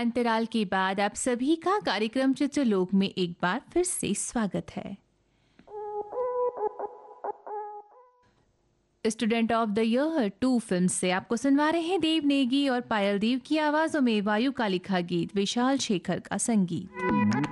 अंतराल के बाद आप सभी का कार्यक्रम चित्रलोक में एक बार फिर से स्वागत है। Student of the year 2 film से आपको सुनवा रहे हैं देव नेगी और पायल देव की आवाजों में वायु का लिखा गीत, विशाल शेखर का संगीत।